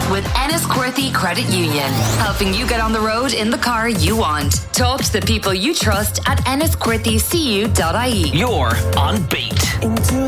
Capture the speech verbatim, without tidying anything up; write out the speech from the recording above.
with Enniscorthy Credit Union, helping you get on the road in the car you want. Talk to the people you trust at enniscorthy c u dot I E. You're on Beat. Into